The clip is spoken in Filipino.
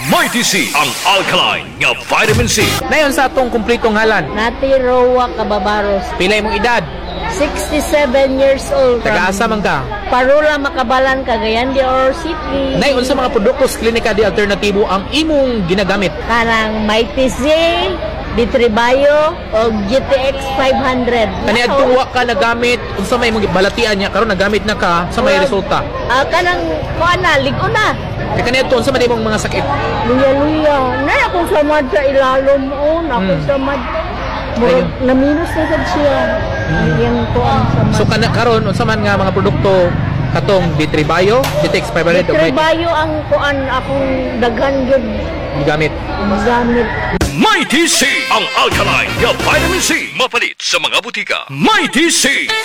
Mighty C, ang alkaline nga vitamin C. Dayon sa atong kumpletong ngalan. Nati Roa Cababaros, Pilay mong edad. 67 years old. Taga-asa man ka. Parula Makabalan, Cagayan de Oro City. Dayon sa mga produkto sa Klinika di Alternatibo ang imong ginagamit. Kanang Mighty Z, Ditribayo, o GTX 500. Kani adtong wa ka nagamit unsa may imong balatian niya karon nagamit na ka sa may resulta. Kanang kuana, ligo na. Kay kani adto unsa man imong mga sakit? Luya-luya. Na akong samad sa ilalom o. Akong samad. Murag Ayun. na-minus na sad siya. Yung kuan samad. So kana karon unsa man nga mga produkto katong Ditribayo, GTX 500 o may Ditribayo ang kuan akong daghan gyud gamit. gamit. Mighty C, ang alkaline nga vitamin C. Mapalit sa mga butika. Mighty C.